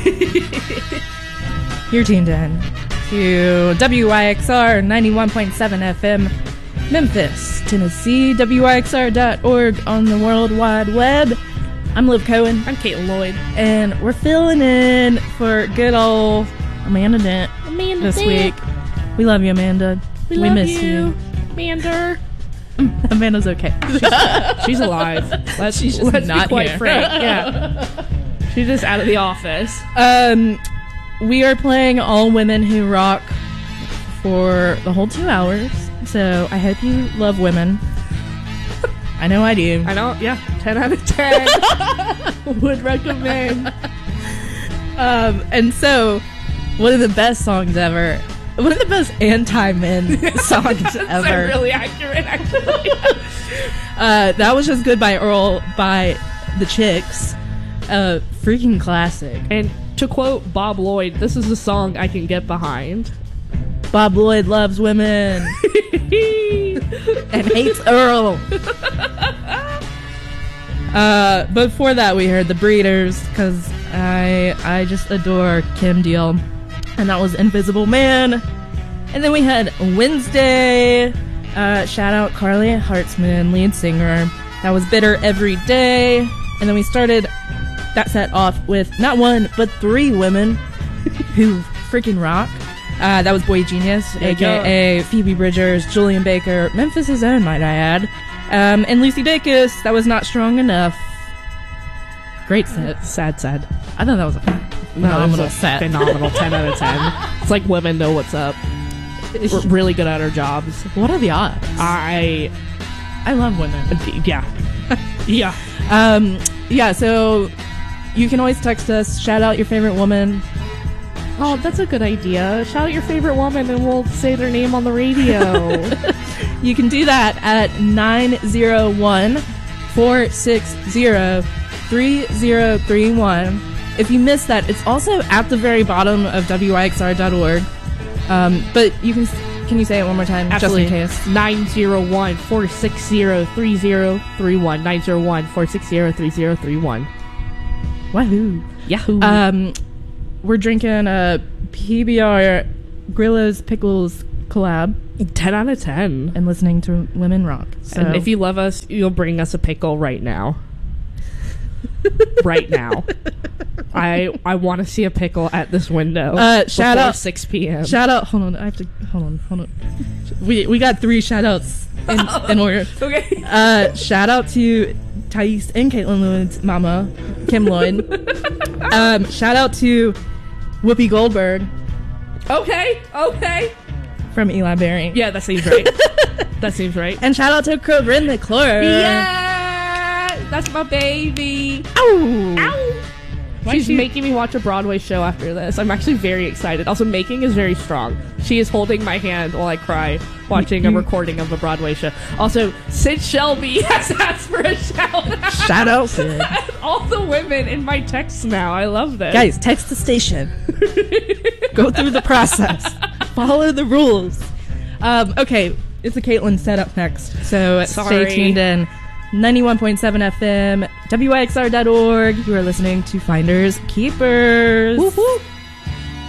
You're tuned in to WYXR 91.7 FM, Memphis, Tennessee, WYXR.org on the World Wide Web. I'm Liv Cohen. I'm Caitlin Lloyd. And we're filling in for good old Amanda Dent this week. We love you, Amanda. We miss you. Amanda. Amanda's okay. She's alive. Let's not be quite here. frank. Yeah. She's just out of the office. We are playing All Women Who Rock for the whole 2 hours. So I hope you love women. I know I do. I know, yeah. 10 out of 10. Would recommend. And so, one of the best songs ever. One of the best anti-men songs ever. That's really accurate, actually. That was just Goodbye Earl by the Chicks. Freaking classic. And to quote Bob Lloyd, this is a song I can get behind. Bob Lloyd loves women and hates Earl. But before that, we heard the Breeders, because I just adore Kim Deal, and that was Invisible Man. And then we had Wednesday. Shout out Carly Hartzman, lead singer. That was Bitter Every Day. And then we started that set off with not one, but 3 women who freaking rock. That was Boy Genius, a.k.a. Phoebe Bridgers, Julian Baker, Memphis' own, might I add. And Lucy Dacus, that was Not Strong Enough. Great set. Sad. I thought that was a phenomenal set. Phenomenal 10 out of 10. It's like women know what's up. We're really good at our jobs. What are the odds? I love women. Yeah. Yeah. Yeah, so you can always text us, shout out your favorite woman. Oh, that's a good idea. Shout out your favorite woman and we'll say their name on the radio. You can do that at 901-460-3031. If you missed that, it's also at the very bottom of WYXR.org. But you can you say it one more time? Absolutely. Just in case. 901-460-3031. 901-460-3031. Wahoo. Yahoo. We're drinking a PBR Grillo's Pickles collab. 10 out of 10. And listening to Women Rock. So. And if you love us, you'll bring us a pickle right now. Right now. I want to see a pickle at this window. Shout out 6 p.m. Shout out. Hold on. I have to. Hold on. We got 3 shout outs in order. Okay. Shout out to Thais and Caitlin Lloyd's mama, Kim Lloyd. Shout out to Whoopi Goldberg. Okay. From Eli Berry. Yeah, that seems right. That seems right. And shout out to Corinne McClure. Yeah, that's my baby. Ow! Ow! She's making me watch a Broadway show after this. I'm actually very excited. Also, making is very strong. She is holding my hand while I cry, watching a recording of a Broadway show. Also, Sid Shelby has asked for a shout out. Shout out, Sid. All the women in my texts now. I love this. Guys, text the station. Go through the process. Follow the rules. Okay, it's a Caitlin setup next, so stay tuned in. 91.7 FM, WYXR.org. You are listening to Finders Keepers. Whoop whoop.